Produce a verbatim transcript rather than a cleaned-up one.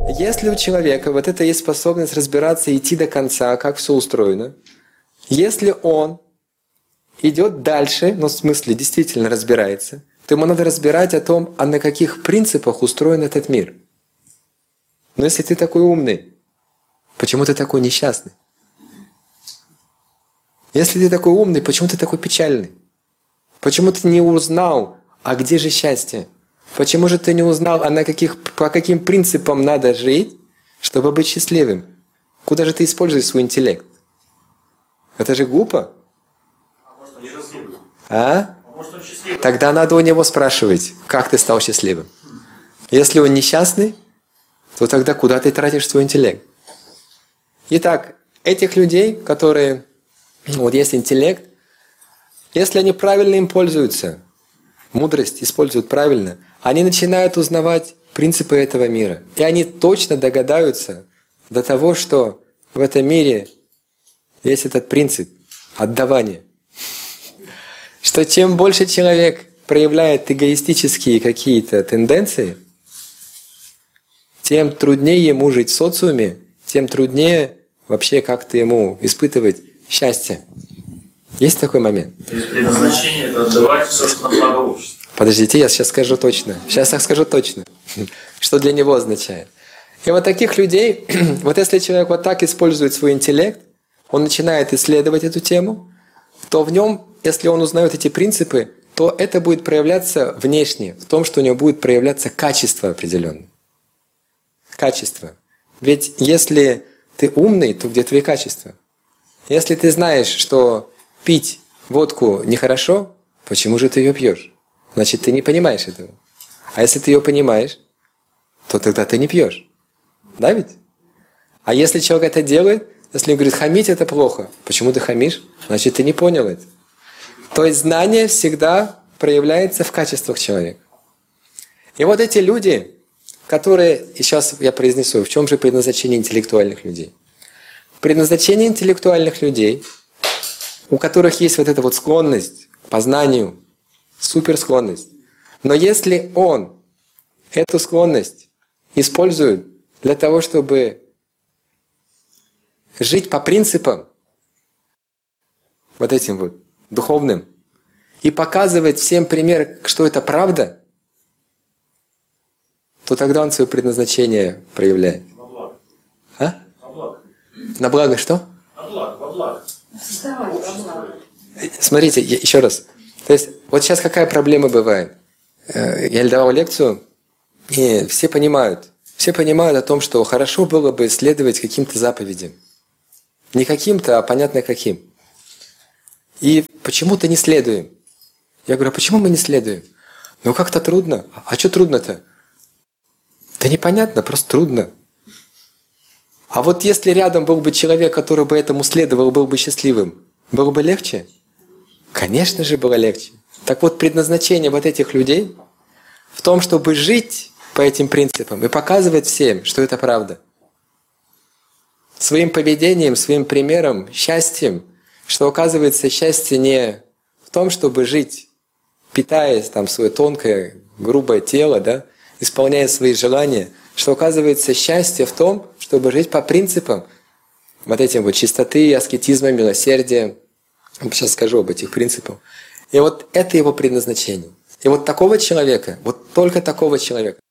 Если у человека вот это есть способность разбираться и идти до конца, как все устроено, если он идет дальше, ну в смысле действительно разбирается, то ему надо разбирать о том, а на каких принципах устроен этот мир. Но если ты такой умный, почему ты такой несчастный? Если ты такой умный, почему ты такой печальный? Почему ты не узнал, а где же счастье? Почему же ты не узнал, а на каких, по каким принципам надо жить, чтобы быть счастливым? Куда же ты используешь свой интеллект? Это же глупо. А может он счастливый? А? А может он счастливый? Тогда надо у него спрашивать, как ты стал счастливым. Если он несчастный, то тогда куда ты тратишь свой интеллект? Итак, этих людей, которые, вот есть интеллект, если они правильно им пользуются, мудрость используют правильно, они начинают узнавать принципы этого мира. И они точно догадаются до того, что в этом мире есть этот принцип отдавания. Что чем больше человек проявляет эгоистические какие-то тенденции, тем труднее ему жить в социуме, тем труднее вообще как-то ему испытывать счастье. Есть такой момент? То есть предназначение – это отдавать все, что на благо общества. Подождите, я сейчас скажу точно. Сейчас я скажу точно, что для него означает. И вот таких людей, вот если человек вот так использует свой интеллект, он начинает исследовать эту тему, то в нем, если он узнает эти принципы, то это будет проявляться внешне, в том, что у него будет проявляться качество определенное. Качество. Ведь если ты умный, то где твои качества? Если ты знаешь, что пить водку нехорошо, почему же ты ее пьешь? Значит, ты не понимаешь этого. А если ты ее понимаешь, то тогда ты не пьешь. Да ведь? А если человек это делает, если он говорит, хамить это плохо, почему ты хамишь? Значит, ты не понял это. То есть знание всегда проявляется в качествах человека. И вот эти люди, которые, и сейчас я произнесу, в чем же предназначение интеллектуальных людей? Предназначение интеллектуальных людей, у которых есть вот эта вот склонность к познанию, суперсклонность. Но если он эту склонность использует для того, чтобы жить по принципам вот этим вот духовным и показывать всем пример, что это правда, то тогда он свое предназначение проявляет. На благо. А? На благо. На благо что? На благо, во благо. Смотрите, еще раз. То есть, вот сейчас какая проблема бывает? Я давал лекцию, и все понимают, все понимают о том, что хорошо было бы следовать каким-то заповедям. Не каким-то, а понятно каким. И почему-то не следуем. Я говорю, а почему мы не следуем? Ну как-то трудно. А что трудно-то? Да непонятно, просто трудно. А вот если рядом был бы человек, который бы этому следовал, был бы счастливым, было бы легче? Конечно же, было легче. Так вот, предназначение вот этих людей в том, чтобы жить по этим принципам и показывать всем, что это правда. Своим поведением, своим примером, счастьем, что оказывается счастье не в том, чтобы жить, питаясь там свое тонкое, грубое тело, да, исполняя свои желания, что оказывается счастье в том, чтобы жить по принципам вот этим вот чистоты, аскетизма, милосердия. Сейчас скажу об этих принципах. И вот это его предназначение. И вот такого человека, вот только такого человека,